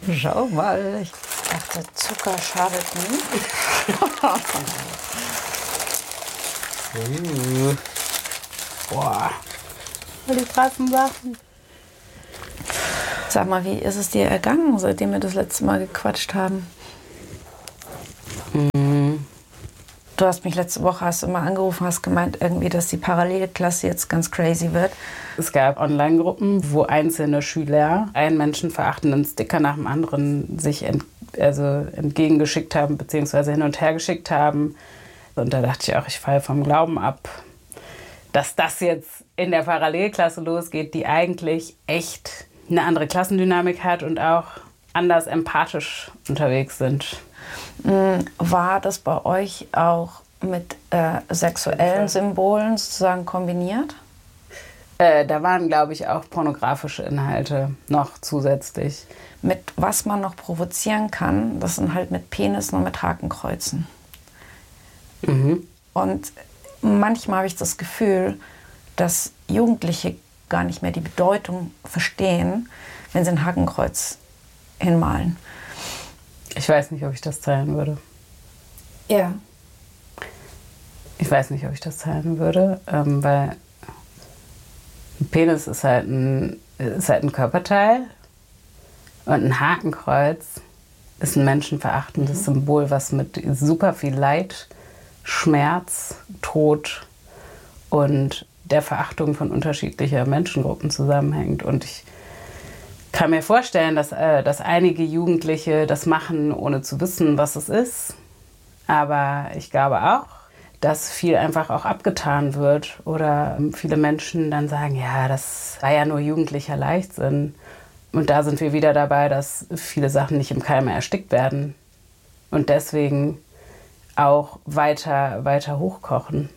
Schau mal, ich dachte, Zucker schadet nicht. Boah, voll die krassen Sachen. Sag mal, wie ist es dir ergangen, seitdem wir das letzte Mal gequatscht haben? Du hast mich letzte Woche, hast du mal angerufen, hast gemeint irgendwie, dass die Parallelklasse jetzt ganz crazy wird. Es gab Online-Gruppen, wo einzelne Schüler einen menschenverachtenden Sticker nach dem anderen sich entgegengeschickt haben, beziehungsweise hin und her geschickt haben. Und da dachte ich auch, ich falle vom Glauben ab, dass das jetzt in der Parallelklasse losgeht, die eigentlich echt eine andere Klassendynamik hat und auch anders empathisch unterwegs sind. War das bei euch auch mit sexuellen Symbolen sozusagen kombiniert? Da waren, glaube ich, auch pornografische Inhalte noch zusätzlich. Mit was man noch provozieren kann, das sind halt mit Penissen und mit Hakenkreuzen. Mhm. Und manchmal habe ich das Gefühl, dass Jugendliche gar nicht mehr die Bedeutung verstehen, wenn sie ein Hakenkreuz hinmalen. Ich weiß nicht, ob ich das teilen würde. Ja. Ich weiß nicht, ob ich das teilen würde, weil ein Penis ist halt ein Körperteil und ein Hakenkreuz ist ein menschenverachtendes Symbol, was mit super viel Leid, Schmerz, Tod und der Verachtung von unterschiedlicher Menschengruppen zusammenhängt. Und ich kann mir vorstellen, dass einige Jugendliche das machen, ohne zu wissen, was es ist. Aber ich glaube auch, dass viel einfach auch abgetan wird oder viele Menschen dann sagen, ja, das war ja nur jugendlicher Leichtsinn. Und da sind wir wieder dabei, dass viele Sachen nicht im Keim erstickt werden und deswegen auch weiter hochkochen.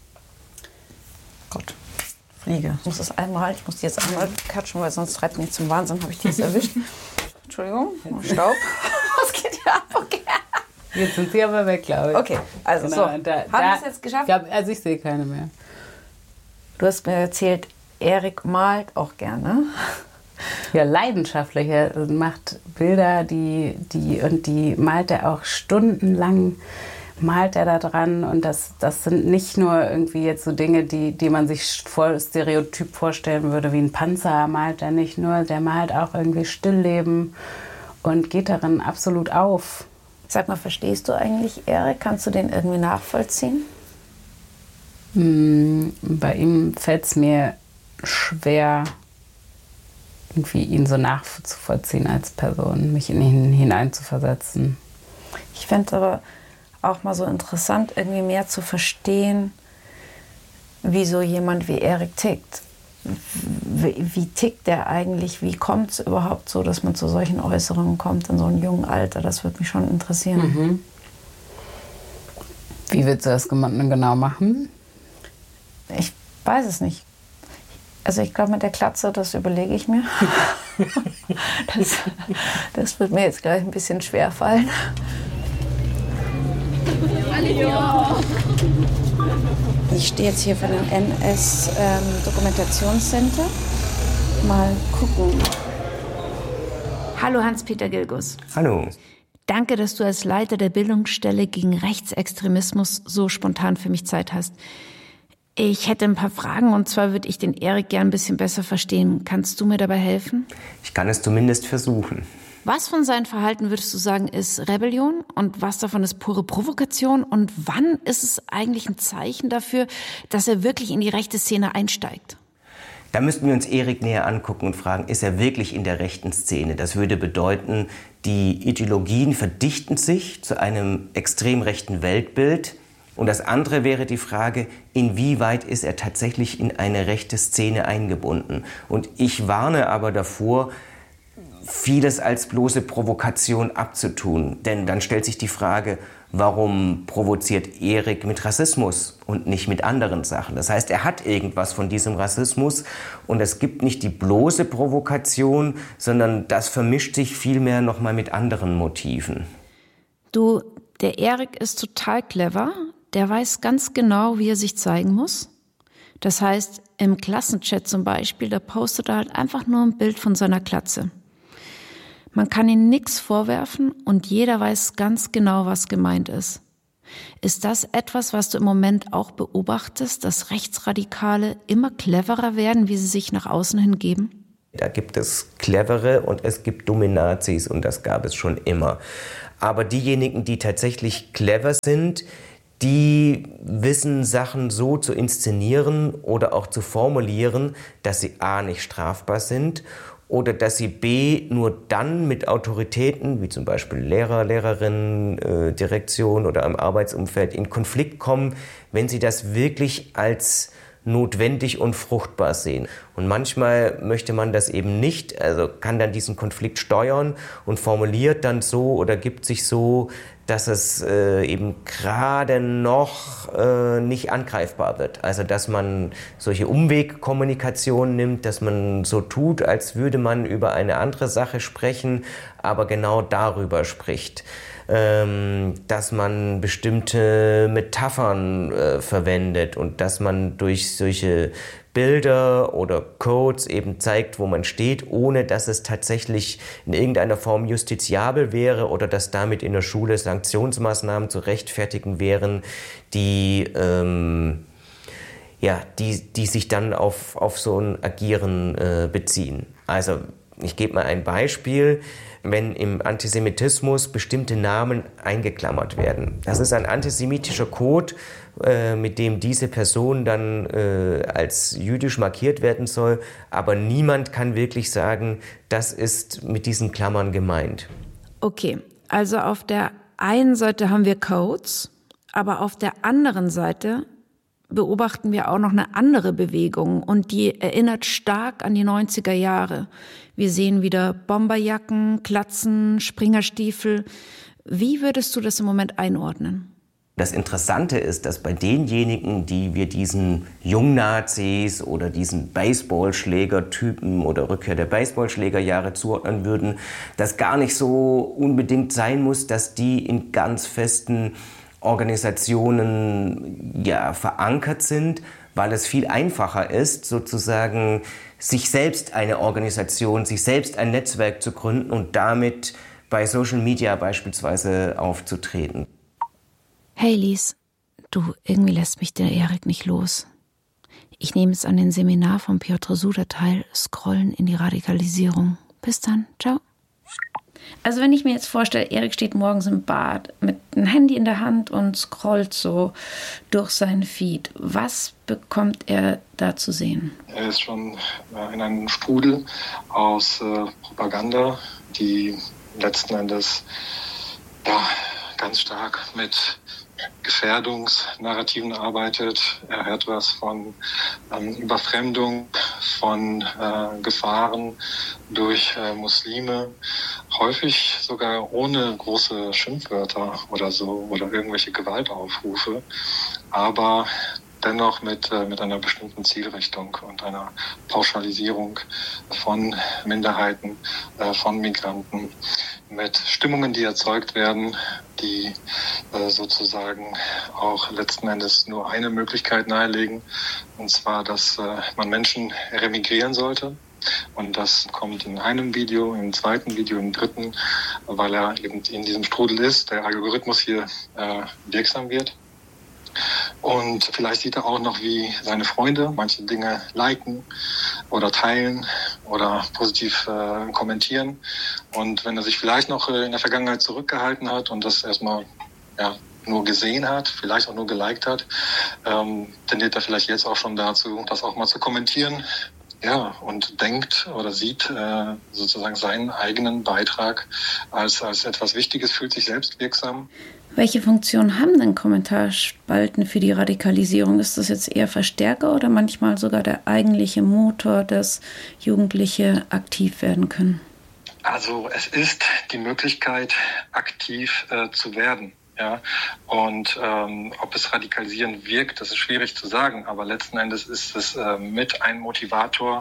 Gott, Fliege. Ich muss das einmal, ich muss die jetzt einmal catchen, weil sonst treibt mich zum Wahnsinn, habe ich die jetzt erwischt. Entschuldigung, Staub. Was geht hier ab? Okay. Jetzt sind sie aber weg, glaube ich. Okay, also genau, so. Haben wir es jetzt geschafft? Also ich sehe keine mehr. Du hast mir erzählt, Erik malt auch gerne. Ja, leidenschaftlich. Er macht Bilder, die malt er auch stundenlang, malt er da dran. Und das sind nicht nur irgendwie jetzt so Dinge, die man sich stereotyp vorstellen würde, wie ein Panzer malt er nicht nur. Der malt auch irgendwie Stillleben und geht darin absolut auf. Sag mal, verstehst du eigentlich Erik? Kannst du den irgendwie nachvollziehen? Bei ihm fällt es mir schwer, irgendwie ihn so nachzuvollziehen als Person, mich in ihn hineinzuversetzen. Ich fände es aber auch mal so interessant, irgendwie mehr zu verstehen, wie so jemand wie Erik tickt. Wie tickt der eigentlich? Wie kommt es überhaupt so, dass man zu solchen Äußerungen kommt in so einem jungen Alter? Das würde mich schon interessieren. Mhm. Wie willst du das genau machen? Ich weiß es nicht. Also ich glaube, mit der Glatze, das überlege ich mir. Das wird mir jetzt gleich ein bisschen schwer fallen. Ich stehe jetzt hier vor dem NS-Dokumentationscenter. Mal gucken. Hallo Hans-Peter Gilgus. Hallo. Danke, dass du als Leiter der Bildungsstelle gegen Rechtsextremismus so spontan für mich Zeit hast. Ich hätte ein paar Fragen und zwar würde ich den Erik gern ein bisschen besser verstehen. Kannst du mir dabei helfen? Ich kann es zumindest versuchen. Was von seinem Verhalten würdest du sagen, ist Rebellion und was davon ist pure Provokation? Und wann ist es eigentlich ein Zeichen dafür, dass er wirklich in die rechte Szene einsteigt? Da müssten wir uns Erik näher angucken und fragen, ist er wirklich in der rechten Szene? Das würde bedeuten, die Ideologien verdichten sich zu einem extrem rechten Weltbild. Und das andere wäre die Frage, inwieweit ist er tatsächlich in eine rechte Szene eingebunden? Und ich warne aber davor, vieles als bloße Provokation abzutun. Denn dann stellt sich die Frage, warum provoziert Erik mit Rassismus und nicht mit anderen Sachen? Das heißt, er hat irgendwas von diesem Rassismus und es gibt nicht die bloße Provokation, sondern das vermischt sich vielmehr nochmal mit anderen Motiven. Du, der Erik ist total clever. Der weiß ganz genau, wie er sich zeigen muss. Das heißt, im Klassenchat zum Beispiel, da postet er halt einfach nur ein Bild von seiner Glatze. Man kann ihnen nichts vorwerfen und jeder weiß ganz genau, was gemeint ist. Ist das etwas, was du im Moment auch beobachtest, dass Rechtsradikale immer cleverer werden, wie sie sich nach außen hin geben? Da gibt es Clevere und es gibt dumme Nazis und das gab es schon immer. Aber diejenigen, die tatsächlich clever sind, die wissen, Sachen so zu inszenieren oder auch zu formulieren, dass sie a. nicht strafbar sind oder dass sie b. nur dann mit Autoritäten, wie zum Beispiel Lehrer, Lehrerinnen, Direktion oder im Arbeitsumfeld in Konflikt kommen, wenn sie das wirklich als notwendig und fruchtbar sehen. Und manchmal möchte man das eben nicht, also kann dann diesen Konflikt steuern und formuliert dann so oder gibt sich so, dass es eben gerade noch nicht angreifbar wird. Also dass man solche Umwegkommunikation nimmt, dass man so tut, als würde man über eine andere Sache sprechen, aber genau darüber spricht. Dass man bestimmte Metaphern verwendet und dass man durch solche Bilder oder Codes eben zeigt, wo man steht, ohne dass es tatsächlich in irgendeiner Form justiziabel wäre oder dass damit in der Schule Sanktionsmaßnahmen zu rechtfertigen wären, die sich dann auf so ein Agieren beziehen. Also ich gebe mal ein Beispiel. Wenn im Antisemitismus bestimmte Namen eingeklammert werden. Das ist ein antisemitischer Code, mit dem diese Person dann als jüdisch markiert werden soll, aber niemand kann wirklich sagen, das ist mit diesen Klammern gemeint. Okay, also auf der einen Seite haben wir Codes, aber auf der anderen Seite beobachten wir auch noch eine andere Bewegung und die erinnert stark an die 90er Jahre. Wir sehen wieder Bomberjacken, Glatzen, Springerstiefel. Wie würdest du das im Moment einordnen? Das Interessante ist, dass bei denjenigen, die wir diesen Jungnazis oder diesen Baseballschlägertypen oder Rückkehr der Baseballschlägerjahre zuordnen würden, das gar nicht so unbedingt sein muss, dass die in ganz festen Organisationen verankert sind, weil es viel einfacher ist, sozusagen sich selbst eine Organisation, sich selbst ein Netzwerk zu gründen und damit bei Social Media beispielsweise aufzutreten. Hey Lies, du, irgendwie lässt mich der Erik nicht los. Ich nehme jetzt an dem Seminar von Piotr Suda teil, Scrollen in die Radikalisierung. Bis dann, ciao. Also wenn ich mir jetzt vorstelle, Erik steht morgens im Bad mit einem Handy in der Hand und scrollt so durch seinen Feed. Was bekommt er da zu sehen? Er ist schon in einem Strudel aus Propaganda, die letzten Endes ganz stark mit Gefährdungsnarrativen arbeitet. Er hört was von Überfremdung, von Gefahren durch Muslime, häufig sogar ohne große Schimpfwörter oder so oder irgendwelche Gewaltaufrufe, aber dennoch mit einer bestimmten Zielrichtung und einer Pauschalisierung von Minderheiten, von Migranten, mit Stimmungen, die erzeugt werden, die sozusagen auch letzten Endes nur eine Möglichkeit nahelegen, und zwar, dass man Menschen remigrieren sollte. Und das kommt in einem Video, im zweiten Video, im dritten, weil er eben in diesem Strudel ist, der Algorithmus hier wirksam wird. Und vielleicht sieht er auch noch, wie seine Freunde manche Dinge liken oder teilen oder positiv kommentieren. Und wenn er sich vielleicht noch in der Vergangenheit zurückgehalten hat und das erstmal nur gesehen hat, vielleicht auch nur geliked hat, tendiert er vielleicht jetzt auch schon dazu, das auch mal zu kommentieren. Ja, und denkt oder sieht sozusagen seinen eigenen Beitrag als etwas Wichtiges, fühlt sich selbst wirksam. Welche Funktion haben denn Kommentarspalten für die Radikalisierung? Ist das jetzt eher Verstärker oder manchmal sogar der eigentliche Motor, dass Jugendliche aktiv werden können? Also es ist die Möglichkeit, aktiv zu werden. Ja, und ob es radikalisierend wirkt, das ist schwierig zu sagen, aber letzten Endes ist es mit ein Motivator,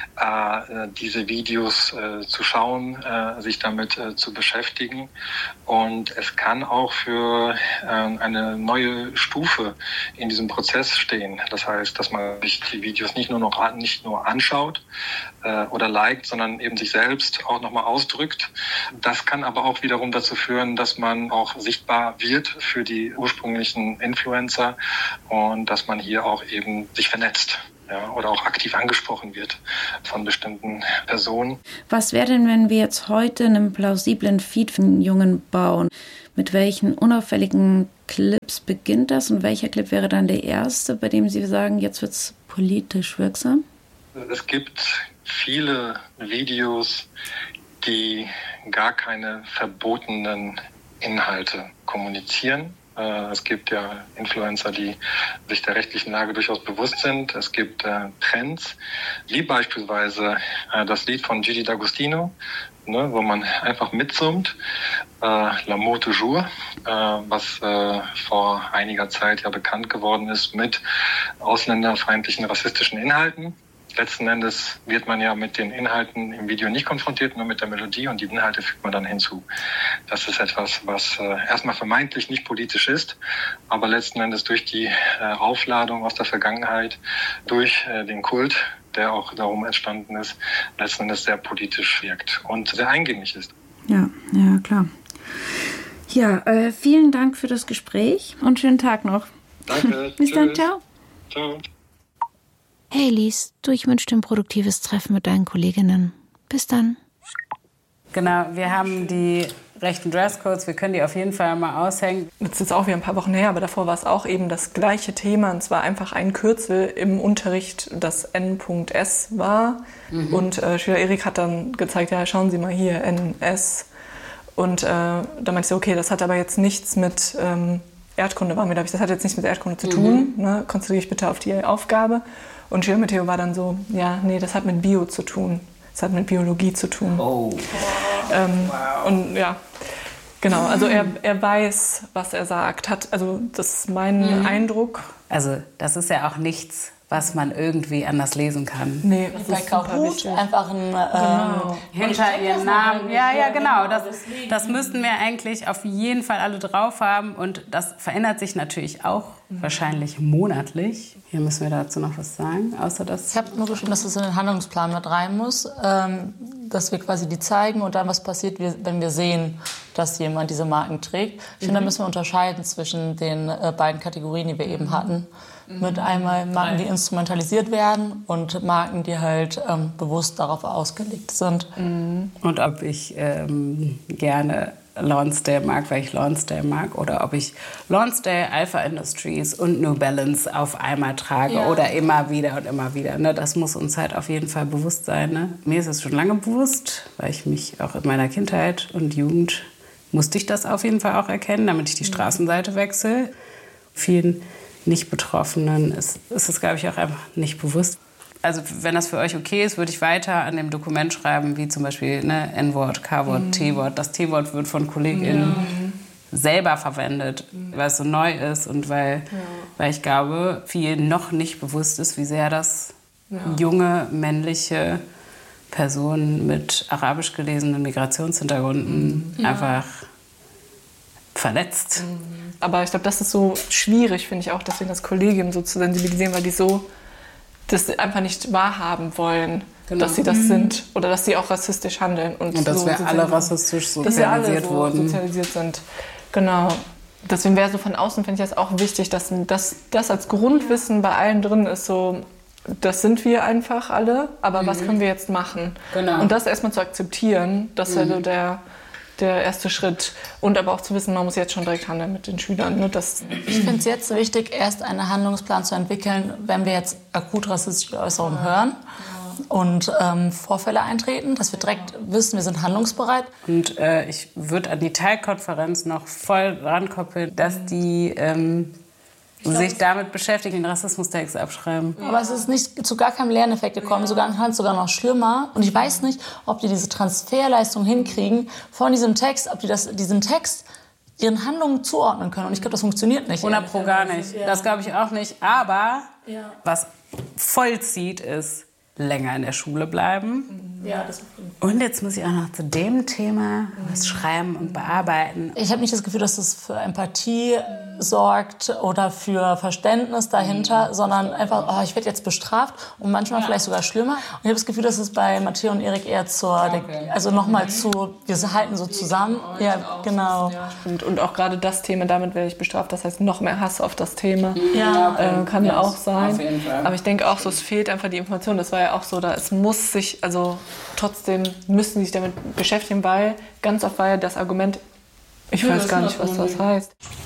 diese Videos zu schauen, sich damit zu beschäftigen. Und es kann auch für eine neue Stufe in diesem Prozess stehen. Das heißt, dass man sich die Videos nicht nur anschaut oder liked, sondern eben sich selbst auch nochmal ausdrückt. Das kann aber auch wiederum dazu führen, dass man auch sichtbar wird für die ursprünglichen Influencer und dass man hier auch eben sich vernetzt, ja, oder auch aktiv angesprochen wird von bestimmten Personen. Was wäre denn, wenn wir jetzt heute einen plausiblen Feed für einen Jungen bauen? Mit welchen unauffälligen Clips beginnt das und welcher Clip wäre dann der erste, bei dem Sie sagen, jetzt wird es politisch wirksam? Es gibt viele Videos, die gar keine verbotenen Inhalte kommunizieren. Es gibt ja Influencer, die sich der rechtlichen Lage durchaus bewusst sind. Es gibt Trends, wie beispielsweise das Lied von Gigi D'Agostino, ne, wo man einfach mitsummt, L'amour toujours, was vor einiger Zeit ja bekannt geworden ist mit ausländerfeindlichen, rassistischen Inhalten. Letzten Endes wird man ja mit den Inhalten im Video nicht konfrontiert, nur mit der Melodie, und die Inhalte fügt man dann hinzu. Das ist etwas, was erstmal vermeintlich nicht politisch ist, aber letzten Endes durch die Aufladung aus der Vergangenheit, durch den Kult, der auch darum entstanden ist, letzten Endes sehr politisch wirkt und sehr eingängig ist. Ja, klar. Ja, vielen Dank für das Gespräch und schönen Tag noch. Danke. Bis dann, ciao. Ciao. Hey Lies, ich wünsche dir ein produktives Treffen mit deinen Kolleginnen. Bis dann. Genau, wir haben die rechten Dresscodes, wir können die auf jeden Fall mal aushängen. Das ist auch wieder ein paar Wochen her, aber davor war es auch eben das gleiche Thema. Und zwar einfach ein Kürzel im Unterricht, das N.S. war. Und Schüler Erik hat dann gezeigt, ja, schauen Sie mal hier, NS. Und da meinte ich so, okay, das hat aber jetzt nichts mit Erdkunde, das hat jetzt nichts mit Erdkunde zu tun. Ne? Konzentriere dich bitte auf die Aufgabe. Und Schüler Matteo war dann so, ja, nee, das hat mit Bio zu tun. Das hat mit Biologie zu tun. Oh. Wow. Und ja, genau, also er weiß, was er sagt. Also das ist mein Eindruck. Also das ist ja auch nichts, was man irgendwie anders lesen kann. Nee, das bei Kahoot einfach ein hinter ihren Namen. Ja, genau. Das müssten wir eigentlich auf jeden Fall alle drauf haben. Und das verändert sich natürlich auch wahrscheinlich monatlich. Hier müssen wir dazu noch was sagen, außer dass... Ich habe nur geschrieben, dass das in den Handlungsplan mit rein muss, dass wir quasi die zeigen und dann was passiert, wenn wir sehen, dass jemand diese Marken trägt. Ich finde, da müssen wir unterscheiden zwischen den beiden Kategorien, die wir eben hatten. Mit einmal Marken, die instrumentalisiert werden und Marken, die halt bewusst darauf ausgelegt sind. Und ob ich gerne Lonsdale mag, weil ich Lonsdale mag, oder ob ich Lonsdale, Alpha Industries und New Balance auf einmal trage oder immer wieder und immer wieder. Ne? Das muss uns halt auf jeden Fall bewusst sein. Ne? Mir ist es schon lange bewusst, weil ich mich auch in meiner Kindheit und Jugend musste ich das auf jeden Fall auch erkennen, damit ich die Straßenseite wechsle. Vielen Nicht-Betroffenen ist es, glaube ich, auch einfach nicht bewusst. Also wenn das für euch okay ist, würde ich weiter an dem Dokument schreiben, wie zum Beispiel N-Wort, K-Wort, T-Wort. Das T-Wort wird von KollegInnen selber verwendet, weil es so neu ist und weil ich glaube, vielen noch nicht bewusst ist, wie sehr das junge, männliche Personen mit arabisch gelesenen Migrationshintergründen einfach verletzt. Aber ich glaube, das ist so schwierig, finde ich auch, deswegen das Kollegium so zu sensibilisieren, weil die so das einfach nicht wahrhaben wollen, dass sie das sind oder dass sie auch rassistisch handeln. Und dass so wir alle rassistisch sozialisiert wurden. Sozialisiert sind. Genau. Deswegen wäre so von außen, finde ich das auch wichtig, dass das als Grundwissen bei allen drin ist, so, das sind wir einfach alle, aber was können wir jetzt machen? Genau. Und das erstmal zu akzeptieren, das wäre so der erste Schritt. Und aber auch zu wissen, man muss jetzt schon direkt handeln mit den Schülern. Ne? Ich finde es jetzt wichtig, erst einen Handlungsplan zu entwickeln, wenn wir jetzt akut rassistische Äußerungen hören und Vorfälle eintreten, dass wir direkt wissen, wir sind handlungsbereit. Und ich würde an die Teilkonferenz noch voll rankoppeln, dass die sich damit beschäftigen, den Rassismustext abschreiben. Aber es ist nicht zu gar keinem Lerneffekt gekommen, sogar noch schlimmer. Und ich weiß nicht, ob die diese Transferleistung hinkriegen von diesem Text, ob die diesen Text ihren Handlungen zuordnen können. Und ich glaube, das funktioniert nicht. 100% gar nicht. Ja. Das glaube ich auch nicht. Aber was voll zieht, ist länger in der Schule bleiben. Ja, das und jetzt muss ich auch noch zu dem Thema was schreiben und bearbeiten. Ich habe nicht das Gefühl, dass das für Empathie sorgt oder für Verständnis dahinter, sondern einfach, oh, ich werde jetzt bestraft und manchmal vielleicht sogar schlimmer. Und ich habe das Gefühl, dass es bei Matteo und Erik eher also nochmal wir halten so zusammen. Ja, genau. Ja, und auch gerade das Thema, damit werde ich bestraft. Das heißt, noch mehr Hass auf das Thema kann ja auch sein. Auf jeden Fall. Aber ich denke auch so, es fehlt einfach die Information. Das war ja auch so, es muss sich, also trotzdem müssen sie sich damit beschäftigen, weil ganz oft war ja das Argument, ich weiß gar nicht, was das heißt.